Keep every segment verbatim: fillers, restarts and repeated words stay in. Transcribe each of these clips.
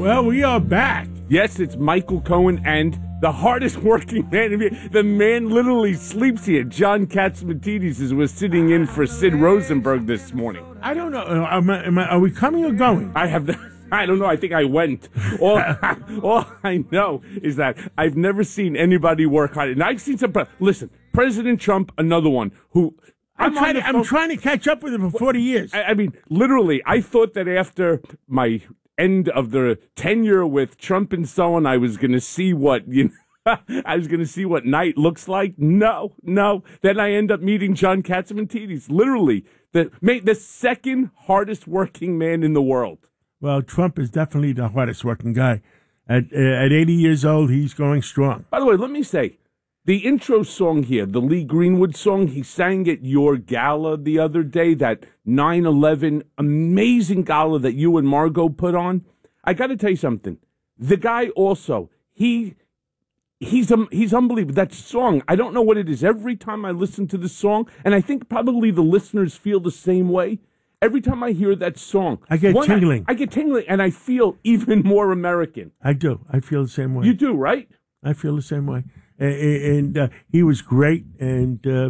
Well, we are back. Yes, it's Michael Cohen and the hardest working man. The man literally sleeps here. John Catsimatidis is was sitting in for Sid Rosenberg this morning. I don't know. Am I, am I, are we coming or going? I have the, I don't know. I think I went. All, all I know is that I've never seen anybody work hard. And I've seen some. Listen, President Trump, another one who. I'm, I'm, trying, to, I'm trying to catch up with him for forty years. I, I mean, literally, I thought that after my end of the tenure with Trump and so on, I was going to see what, you know, I was going to see what night looks like. No, no. Then I end up meeting John Catsimatidis, literally the the second hardest working man in the world. Well, Trump is definitely the hardest working guy. At uh, at eighty years old, he's going strong. By the way, let me say, the intro song here, the Lee Greenwood song, he sang at your gala the other day, that nine eleven amazing gala that you and Margot put on. I got to tell you something. The guy also, he he's um, he's unbelievable. That song, I don't know what it is. Every time I listen to the song, and I think probably the listeners feel the same way, every time I hear that song, I get one, tingling. I, I get tingling, and I feel even more American. I do. I feel the same way. You do, right? I feel the same way. And, and uh, he was great, and uh,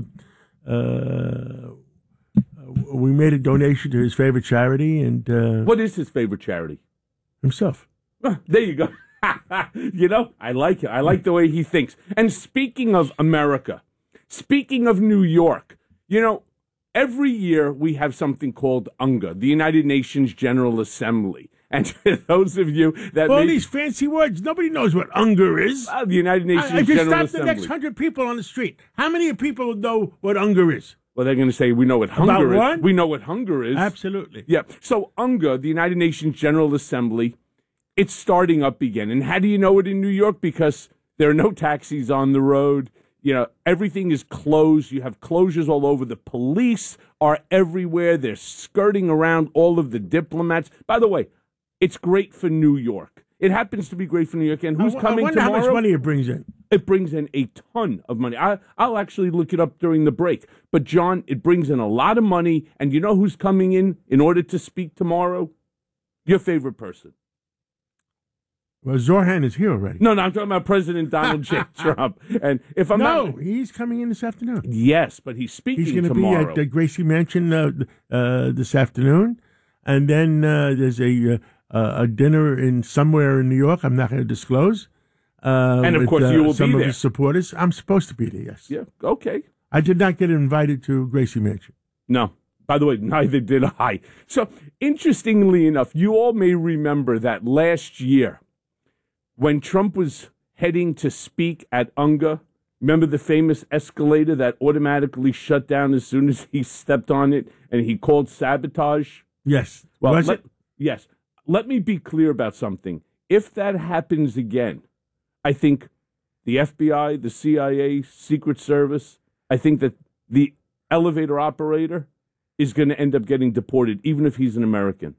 uh, we made a donation to his favorite charity. And uh, what is his favorite charity? Himself. Oh, there you go. You know, I like it. I like the way he thinks. And speaking of America, speaking of New York, you know, every year we have something called U N G A, the United Nations General Assembly. And to those of you that all may, these fancy words, nobody knows what U N G A is. Uh, the United Nations I, if you General stop Assembly. the next hundred people on the street, how many people know what U N G A is? Well, they're going to say we know what hunger About is. one? We know what hunger is. Absolutely. Yeah. So U N G A, the United Nations General Assembly, it's starting up again. And how do you know it in New York? Because there are no taxis on the road. You know, everything is closed. You have closures all over. The police are everywhere. They're skirting around all of the diplomats. By the way, it's great for New York. It happens to be great for New York. And who's I, coming I wonder tomorrow? how much money it brings in. It brings in a ton of money. I, I'll actually look it up during the break. But, John, it brings in a lot of money. And you know who's coming in in order to speak tomorrow? Your favorite person. Well, Zorhan is here already. No, no, I'm talking about President Donald J. Trump. And if I'm no, not, he's coming in this afternoon. Yes, but he's speaking He's going to tomorrow. be at the Gracie Mansion uh, uh, this afternoon, and then uh, there's a uh, a dinner in somewhere in New York. I'm not going to disclose. Uh, and of with, course, uh, you will some be of there. his supporters. I'm supposed to be there. Yes. Yeah. Okay. I did not get invited to Gracie Mansion. No. By the way, neither did I. So, interestingly enough, you all may remember that last year, when Trump was heading to speak at U N G A, remember the famous escalator that automatically shut down as soon as he stepped on it, and he called sabotage? Yes. Well, was let, it? Yes. Let me be clear about something. If that happens again, I think the F B I, the C I A, Secret Service, I think that the elevator operator is going to end up getting deported, even if he's an American.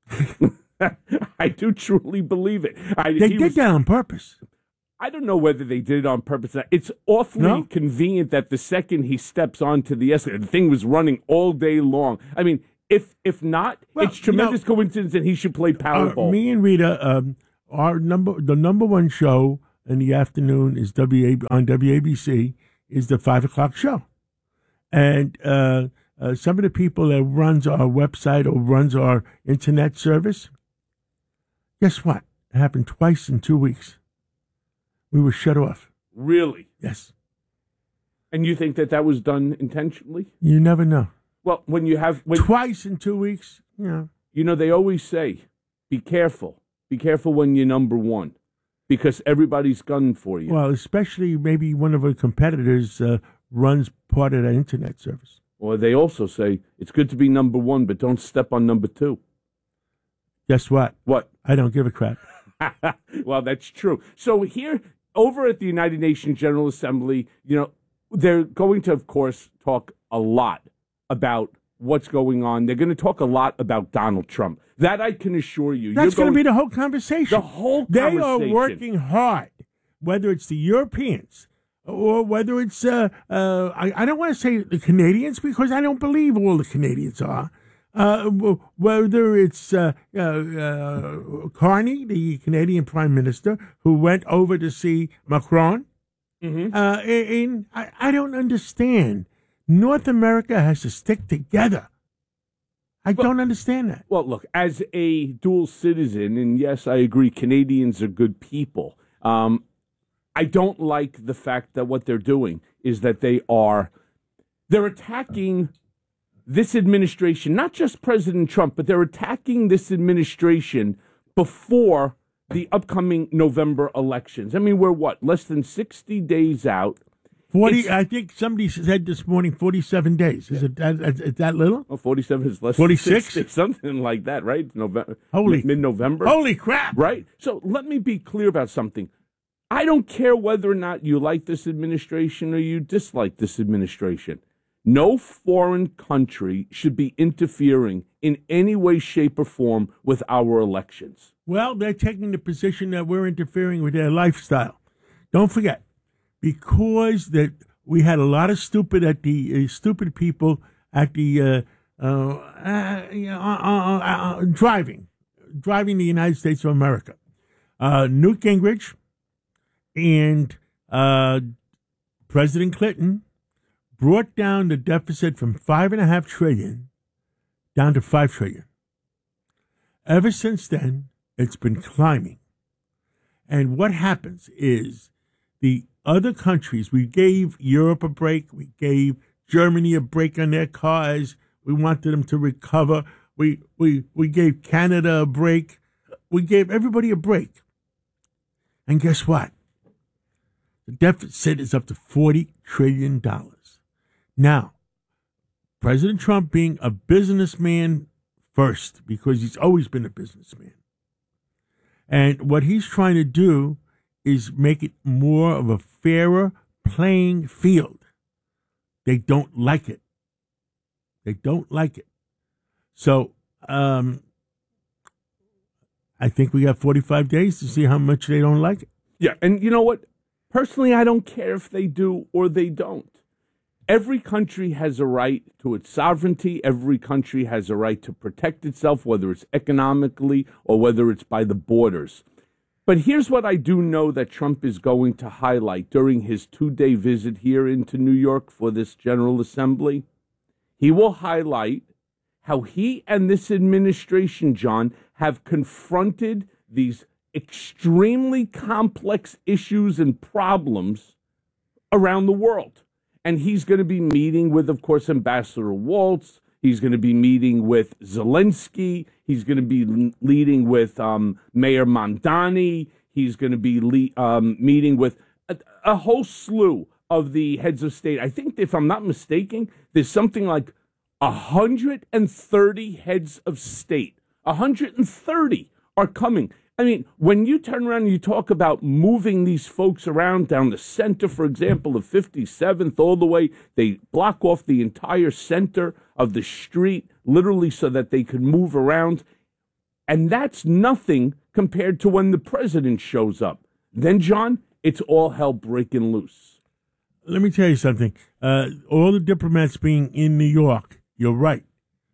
I do truly believe it. I, They did was, that on purpose. I don't know whether they did it on purpose. It's awfully No? convenient that the second he steps onto the escalator, the thing was running all day long. I mean, if if not, Well, it's tremendous you know, coincidence that he should play Powerball. Uh, me and Rita, um, our number, the number one show in the afternoon is W A on W A B C is the five o'clock show, and uh, uh, some of the people that runs our website or runs our internet service. Guess what? It happened twice in two weeks. We were shut off. Really? Yes. And you think that that was done intentionally? You never know. Well, when you have... When, Twice in two weeks, you know. You know, they always say, be careful. Be careful when you're number one, because everybody's gunning for you. Well, especially maybe one of our competitors uh, runs part of that internet service. Or they also say, it's good to be number one, but don't step on number two. Guess what? What? I don't give a crap. Well, that's true. So here, over at the United Nations General Assembly, you know, they're going to, of course, talk a lot about what's going on. They're going to talk a lot about Donald Trump. That I can assure you. That's You're going to going be the whole conversation. The whole They conversation. are working hard, whether it's the Europeans or whether it's, uh, uh, I, I don't want to say the Canadians, because I don't believe all the Canadians are. Uh, w- whether it's uh, uh, uh, Carney, the Canadian Prime Minister, who went over to see Macron, Mm-hmm. uh, in, I, I don't understand. North America has to stick together. I Well- don't understand that. Well, look, as a dual citizen, and yes, I agree, Canadians are good people. Um, I don't like the fact that what they're doing is that they are they're attacking this administration, not just President Trump, but they're attacking this administration before the upcoming November elections. I mean, we're what, less than sixty days out. Forty. It's- I think somebody said this morning forty-seven days. Is it that? Is it that little? Well, forty-seven is less forty-six? than sixty, something like that, right? November, Holy- mid-November. Holy crap! Right? So let me be clear about something. I don't care whether or not you like this administration or you dislike this administration. No foreign country should be interfering in any way, shape, or form with our elections. Well, they're taking the position that we're interfering with their lifestyle. Don't forget, because that we had a lot of stupid at the uh, stupid people at the uh, uh, uh, you know, uh, uh, uh, driving, driving the United States of America. Uh, Newt Gingrich and uh, President Clinton brought down the deficit from five and a half trillion down to five trillion. Ever since then, it's been climbing. And what happens is the other countries, we gave Europe a break, we gave Germany a break on their cars, we wanted them to recover, we we we gave Canada a break, we gave everybody a break. And guess what? The deficit is up to forty trillion dollars. Now, President Trump being a businessman first, because he's always been a businessman. And what he's trying to do is make it more of a fairer playing field. They don't like it. They don't like it. So um, I think we got forty-five days to see how much they don't like it. Yeah, and you know what? Personally, I don't care if they do or they don't. Every country has a right to its sovereignty. Every country has a right to protect itself, whether it's economically or whether it's by the borders. But here's what I do know that Trump is going to highlight during his two-day visit here into New York for this General Assembly. He will highlight how he and this administration, John, have confronted these extremely complex issues and problems around the world. And he's going to be meeting with, of course, Ambassador Waltz. He's going to be meeting with Zelensky. He's going to be l- leading with um, Mayor Mamdani. He's going to be le- um, meeting with a, a whole slew of the heads of state. I think, if I'm not mistaken, there's something like one hundred thirty heads of state. one hundred thirty are coming. I mean, when you turn around and you talk about moving these folks around down the center, for example, of fifty-seventh all the way, they block off the entire center of the street, literally so that they could move around. And that's nothing compared to when the president shows up. Then, John, it's all hell breaking loose. Let me tell you something. Uh, all the diplomats being in New York, you're right.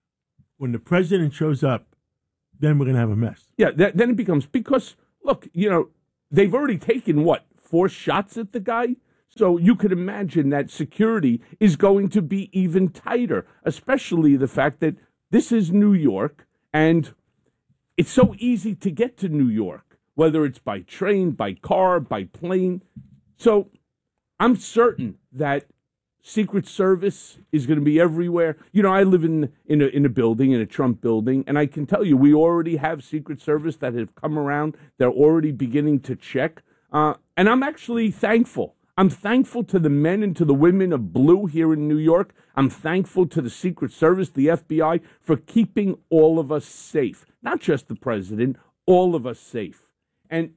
When the president shows up, then we're going to have a mess. Yeah, that, then it becomes, because, look, you know, they've already taken, what, four shots at the guy? So you could imagine that security is going to be even tighter, especially the fact that this is New York, and it's so easy to get to New York, whether it's by train, by car, by plane. So I'm certain that Secret Service is going to be everywhere. You know, I live in in a, in a building, in a Trump building, and I can tell you we already have Secret Service that have come around. They're already beginning to check. Uh, and I'm actually thankful. I'm thankful to the men and to the women of blue here in New York. I'm thankful to the Secret Service, the F B I, for keeping all of us safe. Not just the president, all of us safe. And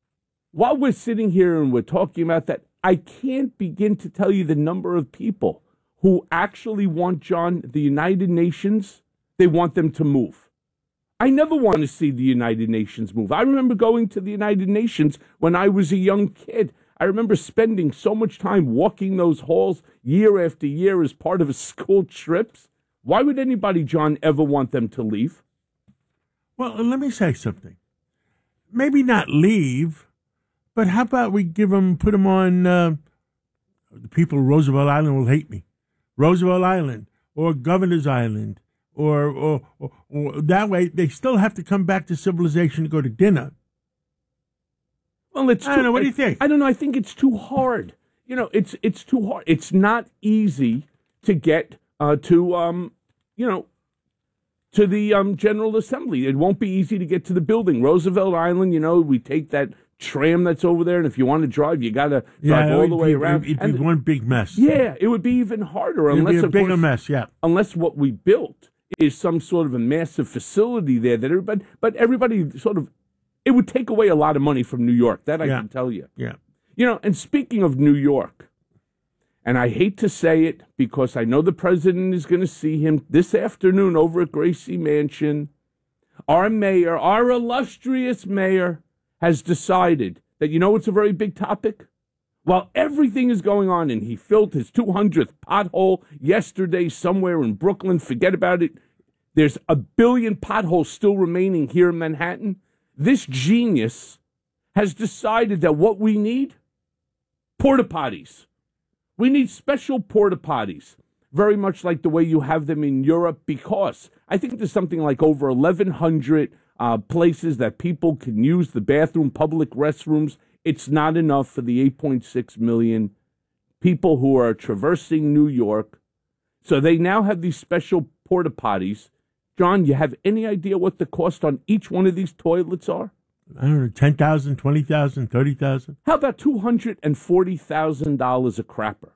while we're sitting here and we're talking about that, I can't begin to tell you the number of people who actually want, John, the United Nations, they want them to move. I never want to see the United Nations move. I remember going to the United Nations when I was a young kid. I remember spending so much time walking those halls year after year as part of school trips. Why would anybody, John, ever want them to leave? Well, let me say something. Maybe not leave, but how about we give them, put them on, uh, the people of Roosevelt Island will hate me, Roosevelt Island or Governor's Island, or, or, or, or that way they still have to come back to civilization to go to dinner. Well, it's I don't too, know. What do you I, think? I don't know. I think it's too hard. You know, it's it's too hard. It's not easy to get uh, to, um, you know, to the um, General Assembly. It won't be easy to get to the building. Roosevelt Island, you know, we take that tram that's over there, and if you want to drive, you got to drive yeah, all the way be, around. It'd be and, one big mess. Yeah, it would be even harder It'd unless be a of bigger course, mess. Yeah, unless what we built is some sort of a massive facility there that everybody, but everybody sort of, it would take away a lot of money from New York. That I yeah. can tell you. Yeah. You know, and speaking of New York, and I hate to say it because I know the president is going to see him this afternoon over at Gracie Mansion. Our mayor, our illustrious mayor, has decided that, you know, it's a very big topic. While everything is going on, and he filled his two hundredth pothole yesterday somewhere in Brooklyn, forget about it. There's a billion potholes still remaining here in Manhattan. This genius has decided that what we need, porta potties. We need special porta potties, very much like the way you have them in Europe, because I think there's something like over eleven hundred uh, places that people can use the bathroom, public restrooms. It's not enough for the eight point six million people who are traversing New York. So they now have these special porta potties. John, you have any idea what the cost on each one of these toilets are? I don't know, ten thousand, twenty thousand, thirty thousand. How about two hundred forty thousand dollars a crapper?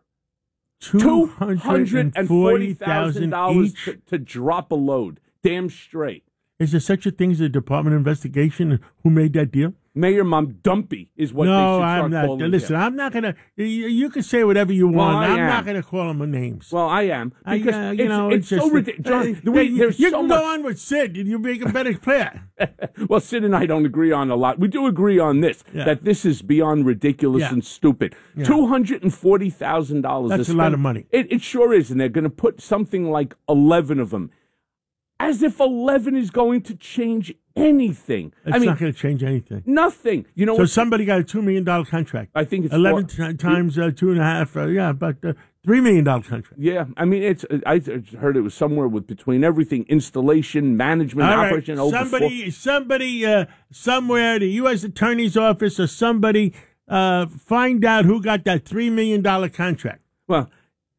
two hundred forty thousand dollars each? to, to drop a load. Damn straight. Is there such a thing as a Department of Investigation? Who made that deal? Mayor Mom Dumpy is what no, they should start I'm not. calling Listen, him. I'm not going to. You, you can say whatever you Well, want. I I'm am. not going to call them names. Well, I am. I, Because uh, it's, you know, it's, it's so just, ridiculous. John, uh, the way, you, there's you so can much. go on with Sid, and you make a better player. Well, Sid and I don't agree on a lot. We do agree on this, Yeah. that this is beyond ridiculous Yeah. and stupid. Yeah. two hundred forty thousand dollars. That's a lot of money. It, it sure is, and they're going to put something like eleven of them. As if eleven is going to change anything. It's I mean, not going to change anything. nothing. You know So what? somebody got a two million dollar contract. I think it's eleven four- t- times uh, two and a half. Uh, yeah, about uh, three million dollar contract. Yeah, I mean, it's. I heard it was somewhere with between everything, installation, management, All right, operation. Over somebody, four. somebody, uh, somewhere, the U S Attorney's office or somebody, uh, find out who got that three million dollar contract. Well,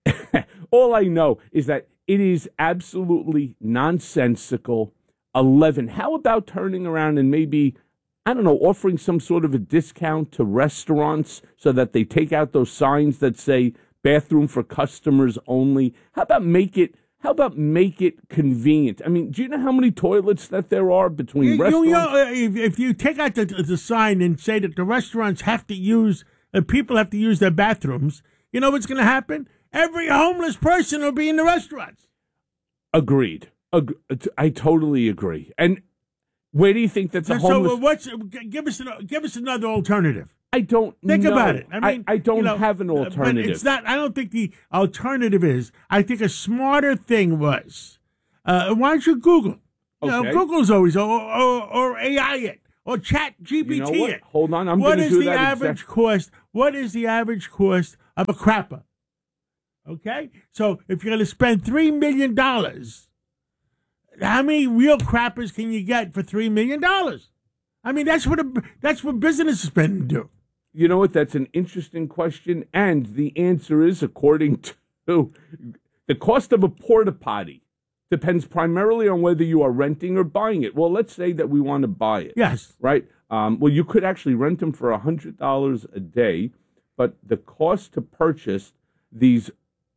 all I know is that it is absolutely nonsensical. eleven. How about turning around and maybe, I don't know, offering some sort of a discount to restaurants so that they take out those signs that say bathroom for customers only? How about make it? How about make it convenient? I mean, do you know how many toilets that there are between You, restaurants? you know, uh, if, if you take out the, the sign and say that the restaurants have to use, uh, people have to use their bathrooms, you know what's going to happen? Every homeless person will be in the restaurants. Agreed. Ag- I totally agree. And where do you think that the So, homeless? so what's give us an, give us another alternative? I don't Think know. about it. I mean, I, don't you know, have an uh, alternative. But it's not. I don't think the alternative is. I think a smarter thing was. Uh, why don't you Google? You Okay. know, Google's always or, or, or A I it or Chat G P T You know what? it. Hold on, I'm What going to is do the that average exact- cost? What is the average cost of a crapper? Okay, so if you're going to spend three million dollars, how many real crappers can you get for three million dollars? I mean, that's what a, that's what business is spending to do. You know what? That's an interesting question, and the answer is, according to the cost of a porta potty, depends primarily on whether you are renting or buying it. Well, let's say that we want to buy it. Yes. Right? Um, well, you could actually rent them for one hundred dollars a day, but the cost to purchase these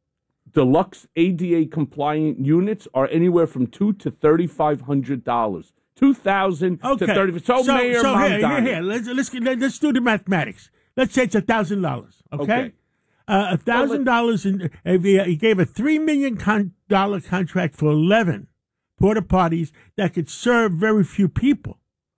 deluxe A D A compliant units are anywhere from two to thirty-five hundred dollars. Two thousand Okay. to thirty. So, so, Mayor so here, here, Mamdani. here, let's let's let's do the mathematics. Let's say it's a thousand dollars. Okay. Okay. Uh, a thousand dollars, in if he, he gave a three million con- dollar contract for eleven porta potties that could serve very few people.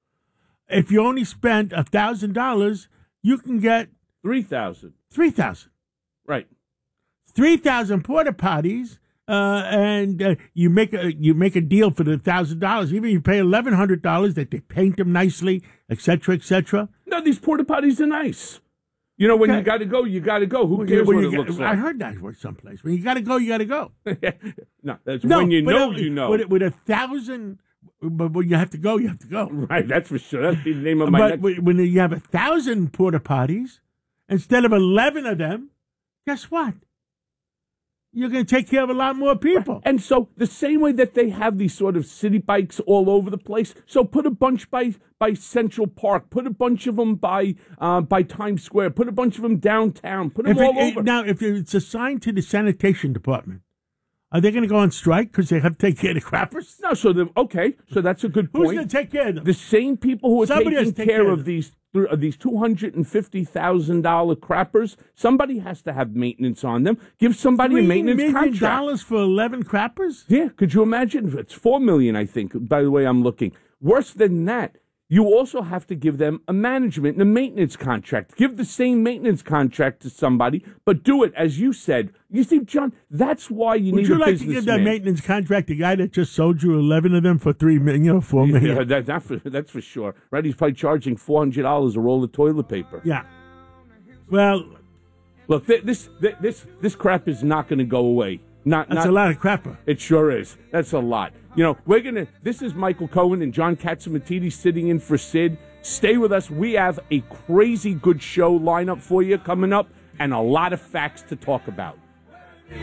If you only spent a thousand dollars, you can get Three thousand. three thousand. Right. Three thousand porta potties uh, and uh, you make a you make a deal for the thousand dollars. Even if you pay eleven hundred dollars, that they paint them nicely, et cetera, et cetera. No, these porta potties are nice. You know, when Okay. you got to go, you got to go. Who Well, cares when what you it got- looks I like? heard that word someplace. When you got to go, you got to go. No, that's No, when you but, know, uh, you know. With, with a thousand, but when you have to go, you have to go. Right, that's for sure. That's the name of my But next. when when you have a thousand porta potties instead of eleven of them, guess what? You're going to take care of a lot more people. And so the same way that they have these sort of city bikes all over the place, so put a bunch by by Central Park, put a bunch of them by uh, by Times Square, put a bunch of them downtown, put them If it- all it- over. now, if it's assigned to the sanitation department, are they going to go on strike because they have to take care of the crappers? no, so the, okay, so that's a good Who's point. going to take care of them? The same people who are Somebody has taking to take care care of of these of these two hundred and fifty thousand dollar crappers, somebody has to have maintenance on them. Give somebody a Three maintenance million contract. dollars for eleven crappers? Yeah, could you imagine? It's four million, I think. By the way, I'm looking. Worse than that, you also have to give them a management and a maintenance contract. Give the same maintenance contract to somebody, but do it as you said. You see, John, that's why you Would need you a like to give that businessman. maintenance contract to the guy that just sold you eleven of them for three million, you know, four million? Yeah, that, that for, that's for sure. Right? He's probably charging four hundred dollars a roll of toilet paper. Yeah. Well, Look, th- this th- this this crap is not going to go away. Not that's not, a lot of crapper. It sure is. That's a lot. You know, we're going to, this is Michael Cohen and John Katzimatidis sitting in for Sid. Stay with us. We have a crazy good show lineup for you coming up and a lot of facts to talk about.